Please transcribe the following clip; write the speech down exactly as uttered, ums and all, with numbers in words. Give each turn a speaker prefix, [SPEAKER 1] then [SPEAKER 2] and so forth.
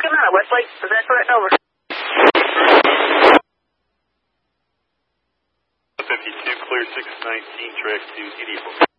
[SPEAKER 1] looking at Westlake. Is that correct? Over.
[SPEAKER 2] fifty-two, clear six nineteen, track to Idiot.